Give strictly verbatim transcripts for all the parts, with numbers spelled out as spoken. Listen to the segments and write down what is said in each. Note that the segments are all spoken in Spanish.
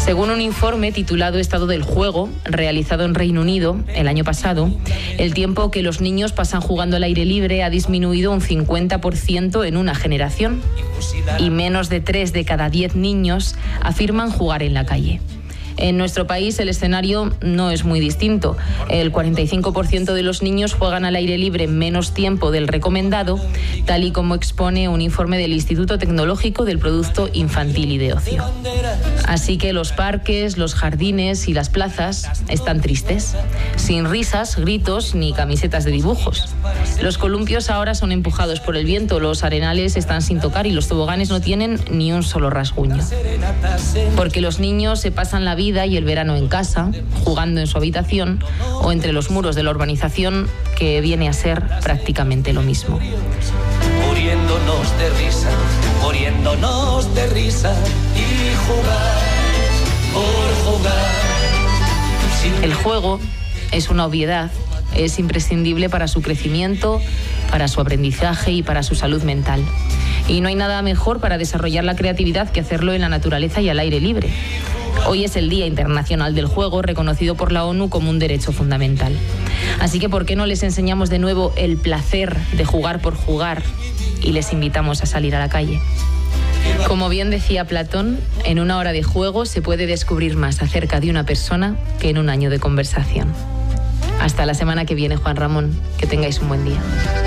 Según un informe titulado Estado del Juego, realizado en Reino Unido el año pasado, el tiempo que los niños pasan jugando al aire libre ha disminuido un cincuenta por ciento en una generación y menos de tres de cada diez niños afirman jugar en la calle. En nuestro país el escenario no es muy distinto. El cuarenta y cinco por ciento de los niños juegan al aire libre menos tiempo del recomendado, tal y como expone un informe del Instituto Tecnológico del Producto Infantil y de Ocio. Así que los parques, los jardines y las plazas están tristes, sin risas, gritos ni camisetas de dibujos. Los columpios ahora son empujados por el viento, los arenales están sin tocar y los toboganes no tienen ni un solo rasguño. Porque los niños se pasan la vida y el verano en casa, jugando en su habitación o entre los muros de la urbanización, que viene a ser prácticamente lo mismo. Muriéndonos de risa, muriéndonos de risa y jugar por jugar. El juego es una obviedad, es imprescindible para su crecimiento, para su aprendizaje y para su salud mental. Y no hay nada mejor para desarrollar la creatividad que hacerlo en la naturaleza y al aire libre. Hoy es el Día Internacional del Juego, reconocido por la ONU como un derecho fundamental. Así que, ¿por qué no les enseñamos de nuevo el placer de jugar por jugar y les invitamos a salir a la calle? Como bien decía Platón, en una hora de juego se puede descubrir más acerca de una persona que en un año de conversación. Hasta la semana que viene, Juan Ramón. Que tengáis un buen día.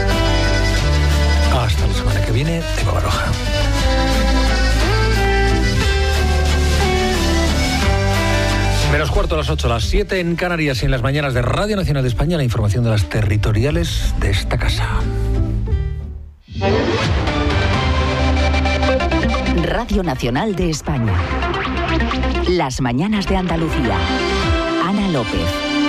Hasta la semana que viene, Eva Baroja. Menos cuarto a las ocho, las siete en Canarias y en las mañanas de Radio Nacional de España, la información de las territoriales de esta casa. Radio Nacional de España. Las mañanas de Andalucía. Ana López.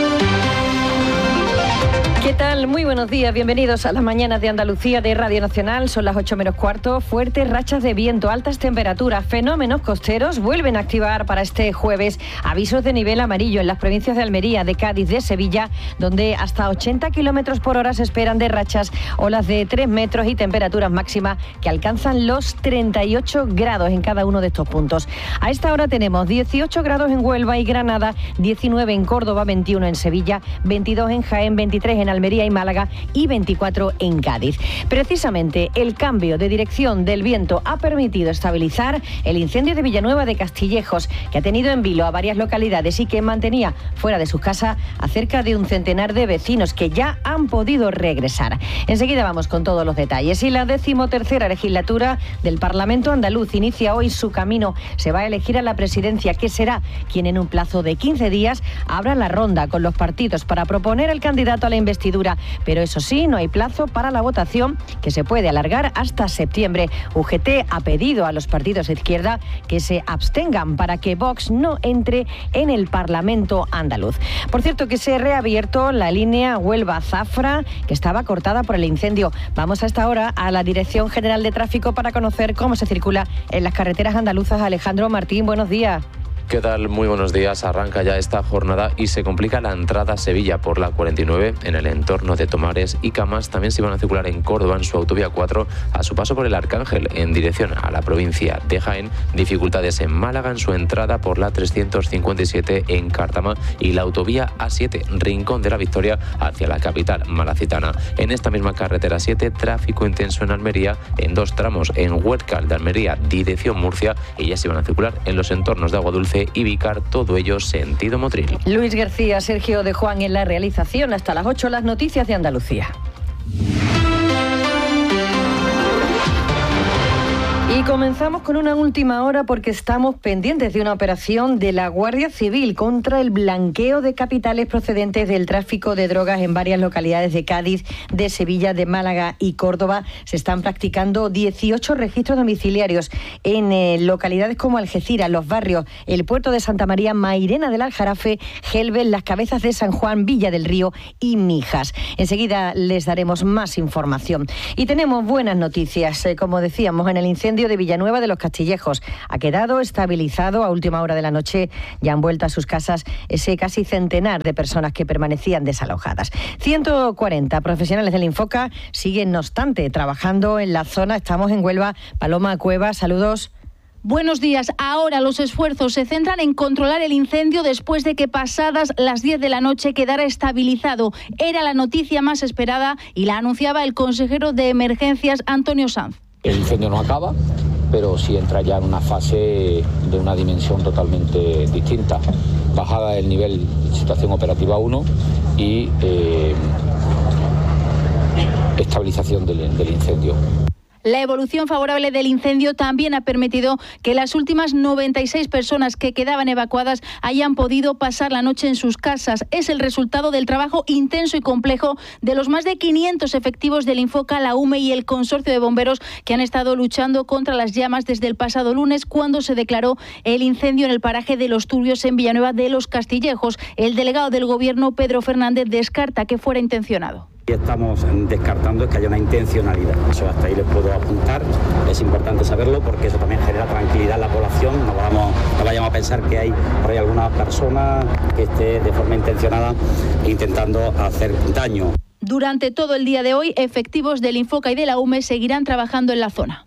¿Qué tal? Muy buenos días, bienvenidos a las mañanas de Andalucía de Radio Nacional. Son las ocho menos cuarto, fuertes rachas de viento, altas temperaturas, fenómenos costeros vuelven a activar para este jueves avisos de nivel amarillo en las provincias de Almería, de Cádiz, de Sevilla, donde hasta ochenta kilómetros por hora se esperan de rachas, olas de tres metros y temperaturas máximas que alcanzan los treinta y ocho grados en cada uno de estos puntos. A esta hora tenemos dieciocho grados en Huelva y Granada, diecinueve en Córdoba, veintiuno en Sevilla, veintidós en Jaén, veintitrés en Almería y Málaga y veinticuatro en Cádiz. Precisamente el cambio de dirección del viento ha permitido estabilizar el incendio de Villanueva de Castillejos, que ha tenido en vilo a varias localidades y que mantenía fuera de sus casas a cerca de un centenar de vecinos que ya han podido regresar. Enseguida vamos con todos los detalles. Y la decimotercera legislatura del Parlamento andaluz inicia hoy su camino. Se va a elegir a la presidencia, que será quien en un plazo de quince días abra la ronda con los partidos para proponer el candidato a la investidura. Pero eso sí, no hay plazo para la votación, que se puede alargar hasta septiembre. U G T ha pedido a los partidos de izquierda que se abstengan para que Vox no entre en el Parlamento andaluz. Por cierto, que se ha reabierto la línea Huelva-Zafra, que estaba cortada por el incendio. Vamos a esta hora a la Dirección General de Tráfico para conocer cómo se circula en las carreteras andaluzas. Alejandro Martín, buenos días. ¿Qué tal? Muy buenos días. Arranca ya esta jornada y se complica la entrada a Sevilla por la cuarenta y nueve en el entorno de Tomares y Camas. También se van a circular en Córdoba en su autovía cuatro a su paso por el Arcángel en dirección a la provincia de Jaén. Dificultades en Málaga en su entrada por la trescientos cincuenta y siete en Cártama y la autovía A siete Rincón de la Victoria hacia la capital malacitana. En esta misma carretera siete, tráfico intenso en Almería en dos tramos en Huércal de Almería, dirección Murcia, y ya se van a circular en los entornos de Aguadulce y Vícar, todo ello sentido Motril. Luis García, Sergio de Juan en la realización. Hasta las ocho, las noticias de Andalucía. Y comenzamos con una última hora porque estamos pendientes de una operación de la Guardia Civil contra el blanqueo de capitales procedentes del tráfico de drogas en varias localidades de Cádiz, de Sevilla, de Málaga y Córdoba. Se están practicando dieciocho registros domiciliarios en eh, localidades como Algeciras, Los Barrios, el Puerto de Santa María, Mairena del Aljarafe, Gelbel, Las Cabezas de San Juan, Villa del Río y Mijas. Enseguida les daremos más información. Y tenemos buenas noticias. Eh, como decíamos, en el incendio de Villanueva de los Castillejos ha quedado estabilizado a última hora de la noche. Ya han vuelto a sus casas ese casi centenar de personas que permanecían desalojadas. ciento cuarenta profesionales del Infoca siguen, no obstante, trabajando en la zona. Estamos en Huelva. Paloma Cuevas, saludos. Buenos días. Ahora los esfuerzos se centran en controlar el incendio después de que pasadas las diez de la noche quedara estabilizado. Era la noticia más esperada y la anunciaba el consejero de Emergencias, Antonio Sanz. El incendio no acaba, pero sí entra ya en una fase de una dimensión totalmente distinta. Bajada del nivel situación operativa uno y eh, estabilización del, del incendio. La evolución favorable del incendio también ha permitido que las últimas noventa y seis personas que quedaban evacuadas hayan podido pasar la noche en sus casas. Es el resultado del trabajo intenso y complejo de los más de quinientos efectivos del Infoca, la U M E y el Consorcio de Bomberos que han estado luchando contra las llamas desde el pasado lunes, cuando se declaró el incendio en el paraje de Los Turbios, en Villanueva de los Castillejos. El delegado del Gobierno, Pedro Fernández, descarta que fuera intencionado. Estamos descartando es que haya una intencionalidad. Eso hasta ahí les puedo apuntar. Es importante saberlo porque eso también genera tranquilidad en la población. No, vamos, no vayamos a pensar que hay por ahí alguna persona que esté de forma intencionada intentando hacer daño. Durante todo el día de hoy, efectivos del Infoca y de la U M E seguirán trabajando en la zona.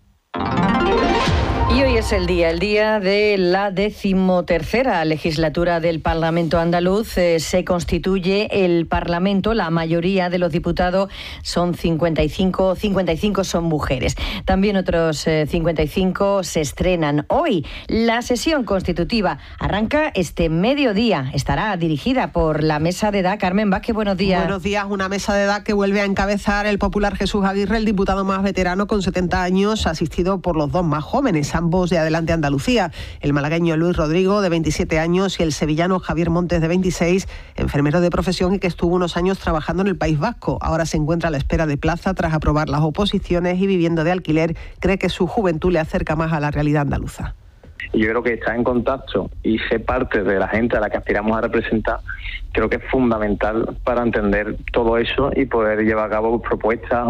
Y hoy es el día, el día de la decimotercera legislatura del Parlamento andaluz. Eh, se constituye el Parlamento, la mayoría de los diputados son cincuenta y cinco, cincuenta y cinco son mujeres. También otros eh, cincuenta y cinco se estrenan hoy. La sesión constitutiva arranca este mediodía. Estará dirigida por la mesa de edad. Carmen Vázquez, buenos días. Buenos días, una mesa de edad que vuelve a encabezar el popular Jesús Aguirre, el diputado más veterano con setenta años, asistido por los dos más jóvenes, ambos de Adelante Andalucía, el malagueño Luis Rodrigo, de veintisiete años, y el sevillano Javier Montes, de veintiséis, enfermero de profesión y que estuvo unos años trabajando en el País Vasco. Ahora se encuentra a la espera de plaza tras aprobar las oposiciones y, viviendo de alquiler, cree que su juventud le acerca más a la realidad andaluza. Y yo creo que estar en contacto y ser parte de la gente a la que aspiramos a representar, creo que es fundamental para entender todo eso y poder llevar a cabo propuestas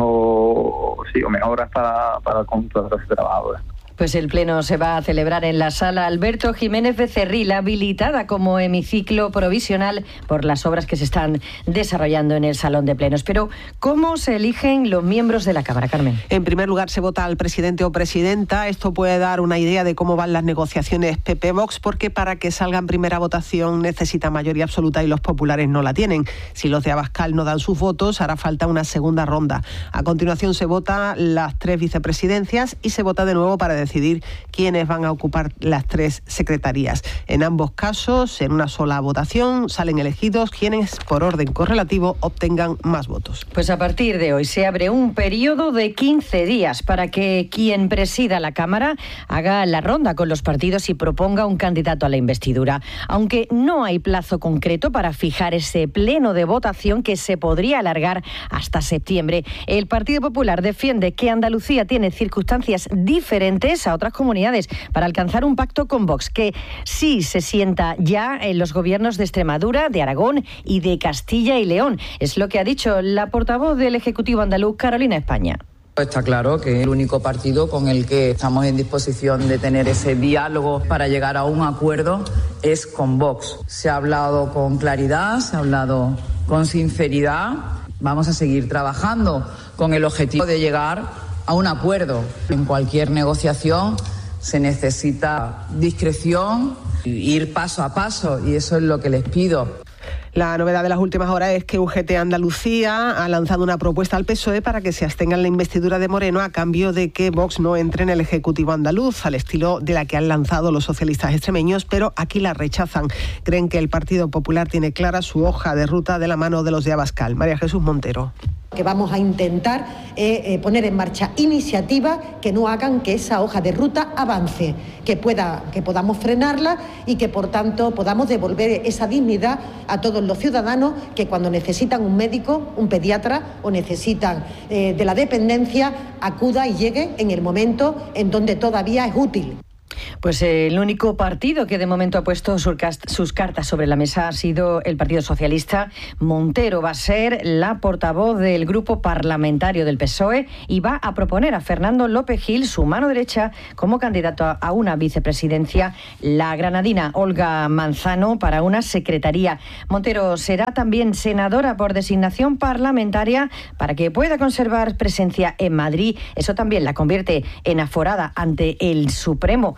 o, o, sí, o mejoras para, para el conjunto de los trabajadores. Pues el pleno se va a celebrar en la sala Alberto Jiménez Becerril, habilitada como hemiciclo provisional por las obras que se están desarrollando en el salón de plenos. Pero, ¿cómo se eligen los miembros de la Cámara, Carmen? En primer lugar, se vota al presidente o presidenta. Esto puede dar una idea de cómo van las negociaciones P P-Vox, porque para que salga en primera votación necesita mayoría absoluta y los populares no la tienen. Si los de Abascal no dan sus votos, hará falta una segunda ronda. A continuación se vota las tres vicepresidencias y se vota de nuevo para decidir quiénes van a ocupar las tres secretarías. En ambos casos, en una sola votación, salen elegidos quienes, por orden correlativo, obtengan más votos. Pues a partir de hoy se abre un periodo de quince días para que quien presida la Cámara haga la ronda con los partidos y proponga un candidato a la investidura. Aunque no hay plazo concreto para fijar ese pleno de votación, que se podría alargar hasta septiembre, el Partido Popular defiende que Andalucía tiene circunstancias diferentes a otras comunidades para alcanzar un pacto con Vox, que sí se sienta ya en los gobiernos de Extremadura, de Aragón y de Castilla y León. Es lo que ha dicho la portavoz del Ejecutivo andaluz, Carolina España. Está claro que el único partido con el que estamos en disposición de tener ese diálogo para llegar a un acuerdo es con Vox. Se ha hablado con claridad, se ha hablado con sinceridad. Vamos a seguir trabajando con el objetivo de llegar a un acuerdo. En cualquier negociación se necesita discreción, ir paso a paso, y eso es lo que les pido. La novedad de las últimas horas es que U G T Andalucía ha lanzado una propuesta al P S O E para que se abstenga en la investidura de Moreno a cambio de que Vox no entre en el Ejecutivo andaluz, al estilo de la que han lanzado los socialistas extremeños, pero aquí la rechazan. Creen que el Partido Popular tiene clara su hoja de ruta de la mano de los de Abascal. María Jesús Montero. Que vamos a intentar eh, eh, poner en marcha iniciativas que no hagan que esa hoja de ruta avance, que pueda, que podamos frenarla y que por tanto podamos devolver esa dignidad a todos los ciudadanos que cuando necesitan un médico, un pediatra o necesitan eh, de la dependencia, acuda y llegue en el momento en donde todavía es útil. Pues el único partido que de momento ha puesto sus cartas sobre la mesa ha sido el Partido Socialista. Montero va a ser la portavoz del grupo parlamentario del P S O E y va a proponer a Fernando López Gil, su mano derecha, como candidato a una vicepresidencia, la granadina Olga Manzano para una secretaría. Montero será también senadora por designación parlamentaria para que pueda conservar presencia en Madrid. Eso también la convierte en aforada ante el Supremo.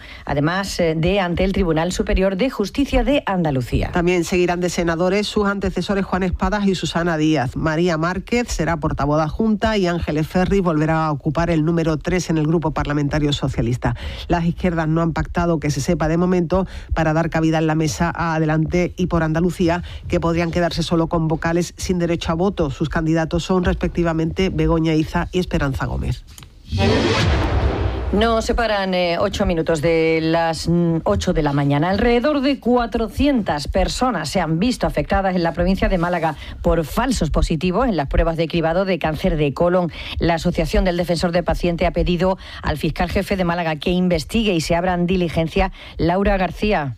además de ante el Tribunal Superior de Justicia de Andalucía. También seguirán de senadores sus antecesores Juan Espadas y Susana Díaz. María Márquez será portavoz adjunta y Ángeles Ferri volverá a ocupar el número tres en el Grupo Parlamentario Socialista. Las izquierdas no han pactado, que se sepa de momento, para dar cabida en la mesa a Adelante y por Andalucía, que podrían quedarse solo con vocales sin derecho a voto. Sus candidatos son respectivamente Begoña Iza y Esperanza Gómez. Nos separan eh, ocho minutos de las mm, ocho de la mañana. Alrededor de cuatrocientas personas se han visto afectadas en la provincia de Málaga por falsos positivos en las pruebas de cribado de cáncer de colon. La Asociación del Defensor del Paciente ha pedido al fiscal jefe de Málaga que investigue y se abran diligencia. Laura García.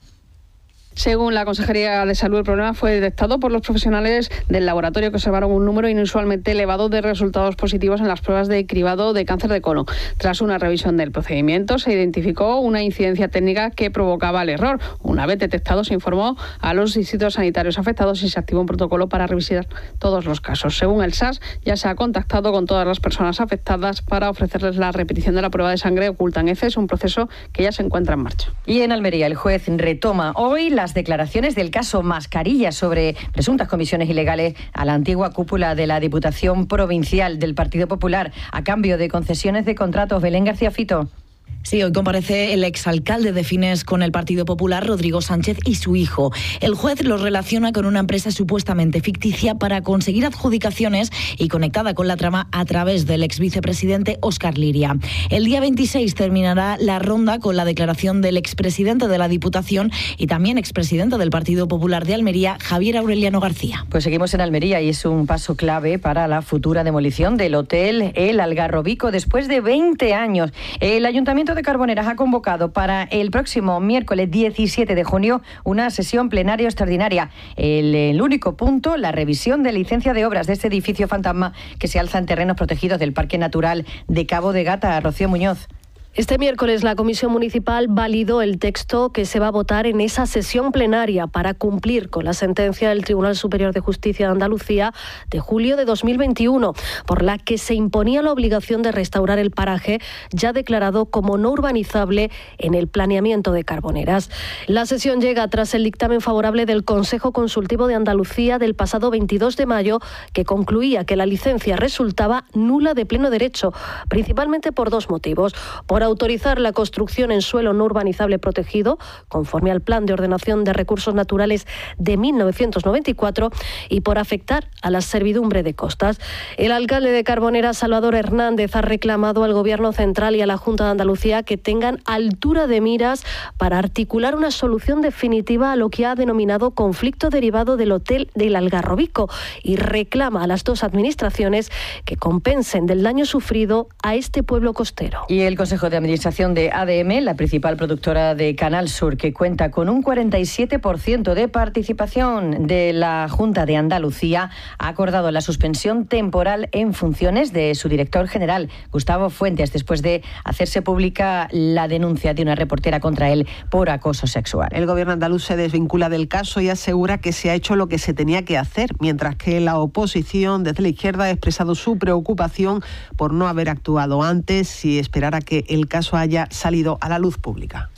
Según la Consejería de Salud, el problema fue detectado por los profesionales del laboratorio, que observaron un número inusualmente elevado de resultados positivos en las pruebas de cribado de cáncer de colon. Tras una revisión del procedimiento, se identificó una incidencia técnica que provocaba el error. Una vez detectado, se informó a los distritos sanitarios afectados y se activó un protocolo para revisar todos los casos. Según el S A S, ya se ha contactado con todas las personas afectadas para ofrecerles la repetición de la prueba de sangre oculta en heces, un proceso que ya se encuentra en marcha. Y en Almería, el juez retoma hoy la Las declaraciones del caso Mascarilla sobre presuntas comisiones ilegales a la antigua cúpula de la Diputación Provincial del Partido Popular a cambio de concesiones de contratos. Belén García Fito. Sí, hoy comparece el exalcalde de Fines con el Partido Popular, Rodrigo Sánchez, y su hijo. El juez los relaciona con una empresa supuestamente ficticia para conseguir adjudicaciones y conectada con la trama a través del ex vicepresidente Óscar Liria. El día veintiséis terminará la ronda con la declaración del expresidente de la Diputación y también expresidente del Partido Popular de Almería, Javier Aureliano García. Pues seguimos en Almería y es un paso clave para la futura demolición del hotel El Algarrobico después de veinte años. El Ayuntamiento de Carboneras ha convocado para el próximo miércoles diecisiete de junio una sesión plenaria extraordinaria. El, el único punto, la revisión de licencia de obras de este edificio fantasma que se alza en terrenos protegidos del Parque Natural de Cabo de Gata. Rocío Muñoz. Este miércoles la Comisión Municipal validó el texto que se va a votar en esa sesión plenaria para cumplir con la sentencia del Tribunal Superior de Justicia de Andalucía de julio de dos mil veintiuno, por la que se imponía la obligación de restaurar el paraje ya declarado como no urbanizable en el planeamiento de Carboneras. La sesión llega tras el dictamen favorable del Consejo Consultivo de Andalucía del pasado veintidós de mayo, que concluía que la licencia resultaba nula de pleno derecho, principalmente por dos motivos: por autorizar la construcción en suelo no urbanizable protegido, conforme al Plan de Ordenación de Recursos Naturales de mil novecientos noventa y cuatro, y por afectar a la servidumbre de costas. El alcalde de Carboneras, Salvador Hernández, ha reclamado al Gobierno central y a la Junta de Andalucía que tengan altura de miras para articular una solución definitiva a lo que ha denominado conflicto derivado del hotel del Algarrobico, y reclama a las dos administraciones que compensen del daño sufrido a este pueblo costero. Y el Consejo de Administración de A D M, la principal productora de Canal Sur, que cuenta con un cuarenta y siete por ciento de participación de la Junta de Andalucía, ha acordado la suspensión temporal en funciones de su director general, Gustavo Fuentes, después de hacerse pública la denuncia de una reportera contra él por acoso sexual. El gobierno andaluz se desvincula del caso y asegura que se ha hecho lo que se tenía que hacer, mientras que la oposición desde la izquierda ha expresado su preocupación por no haber actuado antes y esperar a que el caso haya salido a la luz pública.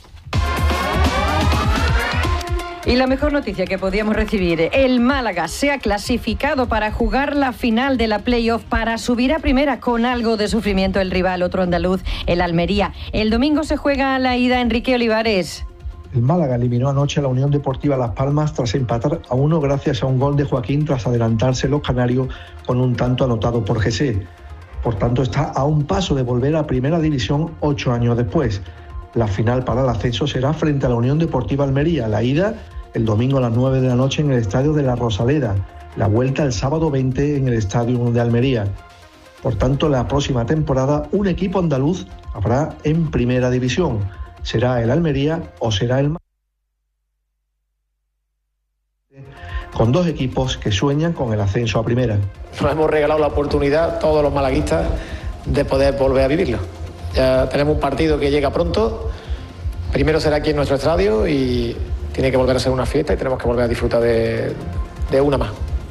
Y la mejor noticia que podíamos recibir: el Málaga se ha clasificado para jugar la final de la play-off para subir a primera, con algo de sufrimiento el rival, otro andaluz, el Almería. El domingo se juega la ida. Enrique Olivares. El Málaga eliminó anoche a la Unión Deportiva Las Palmas tras empatar a uno gracias a un gol de Joaquín tras adelantarse los canarios con un tanto anotado por Jesse. Por tanto, está a un paso de volver a Primera División ocho años después. La final para el ascenso será frente a la Unión Deportiva Almería. La ida el domingo a las nueve de la noche en el Estadio de la Rosaleda. La vuelta el sábado veinte en el Estadio de Almería. Por tanto, la próxima temporada un equipo andaluz habrá en Primera División. ¿Será el Almería o será el Málaga? Con dos equipos que sueñan con el ascenso a primera. Nos hemos regalado la oportunidad, todos los malaguistas, de poder volver a vivirlo. Ya tenemos un partido que llega pronto, primero será aquí en nuestro estadio y tiene que volver a ser una fiesta y tenemos que volver a disfrutar de, de una más.